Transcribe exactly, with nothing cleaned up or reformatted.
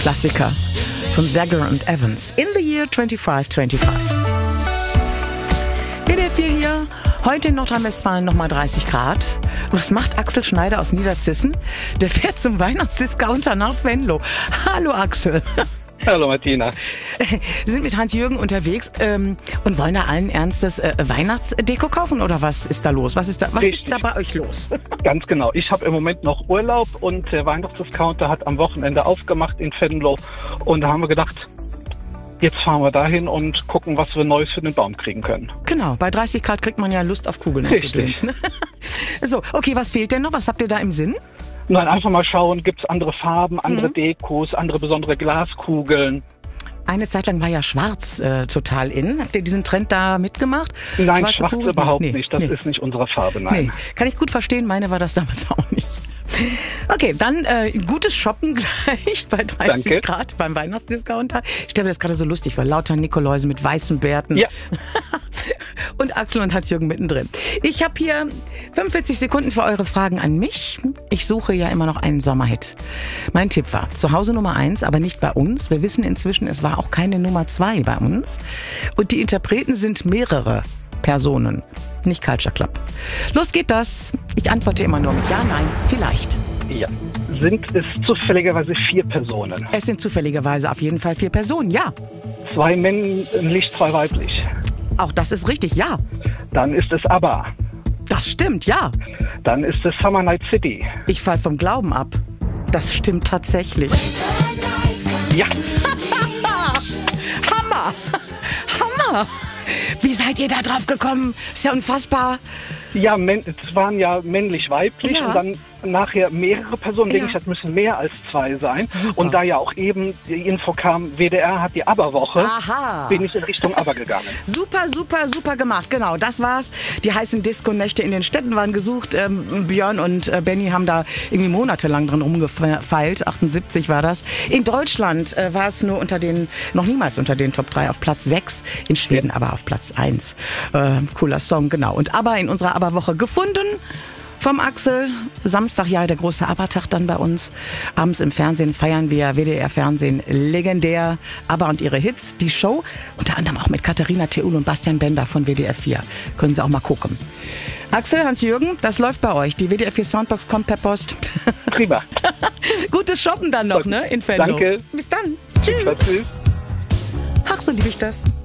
Klassiker von Zager und Evans. In the Year fünfundzwanzig fünfundzwanzig. W D R vier hier. Heute in Nordrhein-Westfalen nochmal dreißig Grad. Was macht Axel Schneider aus Niederzissen? Der fährt zum Weihnachtsdiscounter nach Venlo. Hallo Axel. Hallo Martina. Sie sind mit Hans-Jürgen unterwegs ähm, und wollen da allen Ernstes äh, Weihnachtsdeko kaufen oder was ist da los? Was ist da, was ist da bei euch los? Ganz genau. Ich habe im Moment noch Urlaub und der Weihnachtsdiscounter hat am Wochenende aufgemacht in Venlo und da haben wir gedacht, jetzt fahren wir dahin und gucken, was wir Neues für den Baum kriegen können. Genau, bei dreißig Grad kriegt man ja Lust auf Kugeln. Richtig. Ne? So, okay, was fehlt denn noch? Was habt ihr da im Sinn? Nein, einfach mal schauen, gibt es andere Farben, andere Mhm. Dekos, andere besondere Glaskugeln. Eine Zeit lang war ja schwarz äh, total in. Habt ihr diesen Trend da mitgemacht? Nein, Schwarze schwarz Kugeln? überhaupt Nee, nicht. Das nee. ist nicht unsere Farbe, nein. Nee, kann ich gut verstehen. Meine war das damals auch nicht. Okay, dann äh, gutes Shoppen gleich bei dreißig Danke. Grad beim Weihnachtsdiscounter. Ich stelle mir das gerade so lustig vor. Lauter Nikoläuse mit weißen Bärten. Ja. Und Axel und Hans-Jürgen mittendrin. Ich habe hier fünfundvierzig Sekunden für eure Fragen an mich. Ich suche ja immer noch einen Sommerhit. Mein Tipp war, zu Hause Nummer eins, aber nicht bei uns. Wir wissen inzwischen, es war auch keine Nummer zwei bei uns. Und die Interpreten sind mehrere Personen, nicht Culture Club. Los geht das. Ich antworte immer nur mit Ja, Nein, vielleicht. Ja. Sind es zufälligerweise vier Personen? Es sind zufälligerweise auf jeden Fall vier Personen, ja. Zwei männlich, zwei weiblich. Auch das ist richtig, ja. Dann ist es ABBA. Das stimmt, ja. Dann ist es Summer Night City. Ich fall vom Glauben ab. Das stimmt tatsächlich. Ja. Hammer! Hammer! Wie seid ihr da drauf gekommen? Ist ja unfassbar. Ja, männ- es waren ja männlich-weiblich Ja. und dann nachher mehrere Personen. Ja. Denke ich, das müssen mehr als zwei sein. Super. Und da ja auch eben die Info kam, W D R hat die ABBA-Woche, Aha. bin ich in Richtung ABBA gegangen. Super, super, super gemacht. Genau, das war's. Die heißen Disco-Nächte in den Städten waren gesucht. Ähm, Björn und äh, Benny haben da irgendwie monatelang dran rumgefeilt. achtundsiebzig war das. In Deutschland äh, war es nur unter den, noch niemals unter den Top drei auf Platz sechs. In Schweden aber auf Platz eins. Äh, cooler Song, genau. Und ABBA in unserer ABBA-Woche gefunden. Vom Axel. Samstag ja der große ABBA-Tag dann bei uns. Abends im Fernsehen feiern wir W D R-Fernsehen legendär ABBA und ihre Hits. Die Show unter anderem auch mit Katharina Theul und Bastian Bender von W D R vier. Können Sie auch mal gucken. Axel, Hans-Jürgen, das läuft bei euch. Die W D R vier Soundbox kommt per Post. Prima. Gutes Shoppen dann noch, ne? In Venlo. Danke. Bis dann. Tschüss. Tschüss. Ach, so liebe ich das.